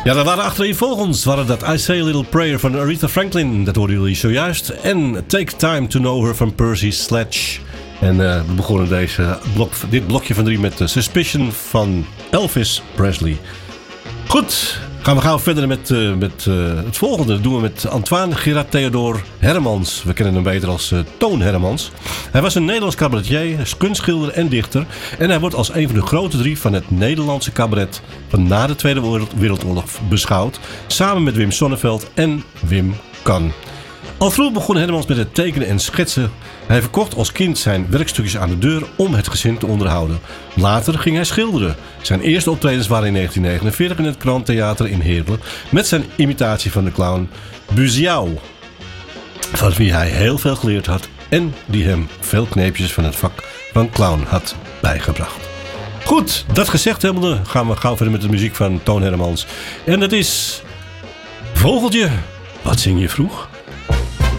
Ja, dat waren achtereenvolgens. Waren dat I Say a Little Prayer van Aretha Franklin. Dat hoorden jullie zojuist. En Take Time to Know Her van Percy Sledge. En we begonnen dit blokje van 3 met Suspicion van Elvis Presley. Goed, gaan we gauw verder met het volgende. Dat doen we met Antoine Gerard Theodor Hermans. We kennen hem beter als Toon Hermans. Hij was een Nederlands cabaretier, kunstschilder en dichter. En hij wordt als een van de grote 3 van het Nederlandse cabaret van na de Tweede Wereldoorlog beschouwd. Samen met Wim Sonneveld en Wim Kan. Al vroeg begon Hermans met het tekenen en schetsen. Hij verkocht als kind zijn werkstukjes aan de deur om het gezin te onderhouden. Later ging hij schilderen. Zijn eerste optredens waren in 1949 in het Kranttheater in Heerlen met zijn imitatie van de clown Buziau, van wie hij heel veel geleerd had en die hem veel kneepjes van het vak van clown had bijgebracht. Goed, dat gezegd hebbende gaan we gauw verder met de muziek van Toon Hermans. En dat is Vogeltje, wat zing je vroeg?